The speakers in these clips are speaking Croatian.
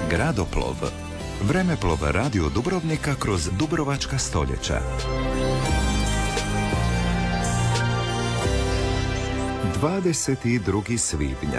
Gradoplov. Vremeplov radio Dubrovnika kroz dubrovačka stoljeća. 22. svibnja.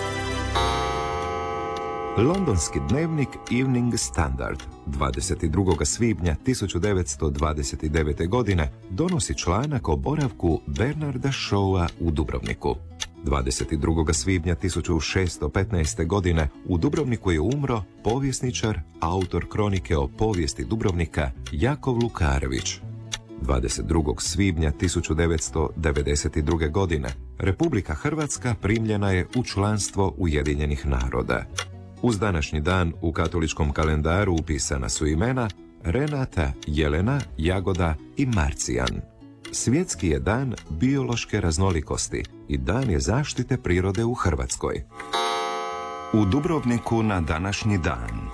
Londonski dnevnik Evening Standard 22. svibnja 1929. godine donosi članak o boravku Bernarda Shawa u Dubrovniku. 22. svibnja 1615. godine u Dubrovniku je umro povjesničar, autor kronike o povijesti Dubrovnika Jakov Lukarević. 22. svibnja 1992. godine Republika Hrvatska primljena je u članstvo Ujedinjenih naroda. Uz današnji dan u katoličkom kalendaru upisana su imena Renata, Jelena, Jagoda i Marcijan. Svjetski je dan biološke raznolikosti i dan je zaštite prirode u Hrvatskoj. U Dubrovniku na današnji dan.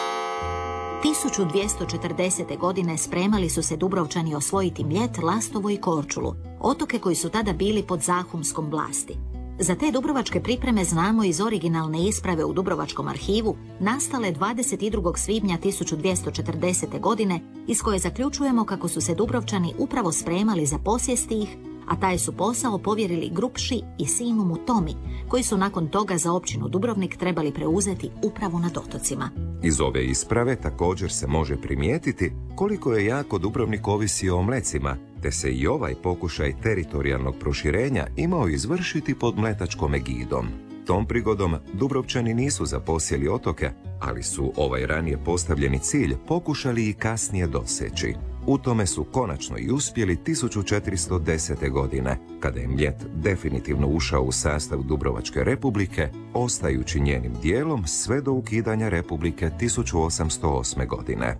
1240. godine spremali su se Dubrovčani osvojiti Mljet, Lastovo i Korčulu, otoke koji su tada bili pod zahumskom vlasti. Za te dubrovačke pripreme znamo iz originalne isprave u Dubrovačkom arhivu, nastale 22. svibnja 1240. godine, iz koje zaključujemo kako su se Dubrovčani upravo spremali za posjesti ih, a taj su posao povjerili Grupši i sinu mu Tomi, koji su nakon toga za općinu Dubrovnik trebali preuzeti upravo nad otocima. Iz ove isprave također se može primijetiti koliko je jako Dubrovnik ovisio o Mlecima, te se i ovaj pokušaj teritorijalnog proširenja imao izvršiti pod mletačkom egidom. Tom prigodom Dubrovčani nisu zaposjeli otoke, ali su ovaj ranije postavljeni cilj pokušali i kasnije doseći. U tome su konačno i uspjeli 1410. godine, kada je Mljet definitivno ušao u sastav Dubrovačke republike, ostajući njenim dijelom sve do ukidanja republike 1808. godine.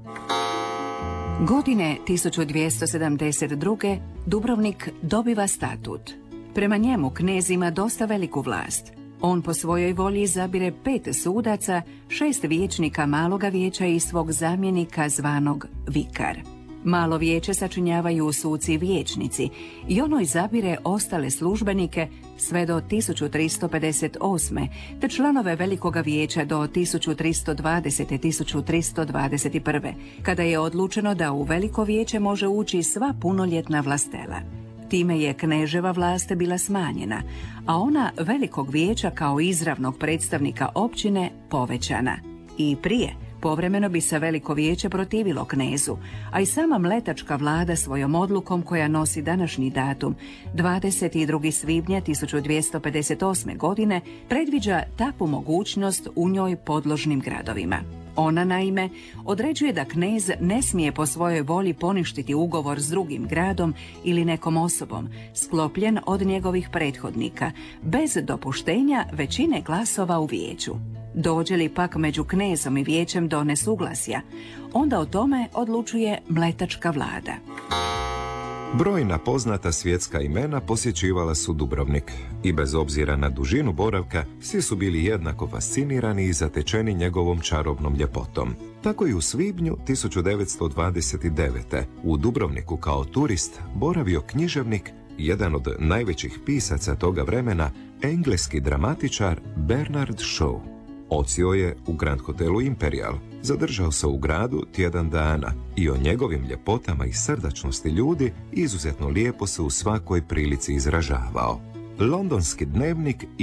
Godine 1272. Dubrovnik dobiva statut. Prema njemu knez ima dosta veliku vlast. On po svojoj volji izabire 5 sudaca, 6 vijećnika maloga vijeća i svog zamjenika zvanog vikar. Malo vijeće sačinjavaju suci i vijećnici i ono izabire ostale službenike sve do 1358. te članove Velikoga vijeća do 1320. i 1321. kada je odlučeno da u Veliko vijeće može ući sva punoljetna vlastela. Time je kneževa vlast bila smanjena, a ona Velikog vijeća kao izravnog predstavnika općine povećana. I prije povremeno bi se Veliko vijeće protivilo knezu, a i sama mletačka vlada svojom odlukom koja nosi današnji datum, 22. svibnja 1258. godine, predviđa takvu mogućnost u njoj podložnim gradovima. Ona, naime, određuje da knez ne smije po svojoj volji poništiti ugovor s drugim gradom ili nekom osobom, sklopljen od njegovih prethodnika, bez dopuštenja većine glasova u vijeću. Dođe li pak među knezom i vijećem do nesuglasja, onda o tome odlučuje mletačka vlada. Brojna poznata svjetska imena posjećivala su Dubrovnik i bez obzira na dužinu boravka, svi su bili jednako fascinirani i zatečeni njegovom čarobnom ljepotom. Tako i u svibnju 1929. u Dubrovniku kao turist boravio književnik, jedan od najvećih pisaca toga vremena, engleski dramatičar Bernard Shaw. Odsio je u Grand Hotelu Imperial, zadržao se u gradu tjedan dana i o njegovim ljepotama i srdačnosti ljudi izuzetno lijepo se u svakoj prilici izražavao. Londonski dnevnik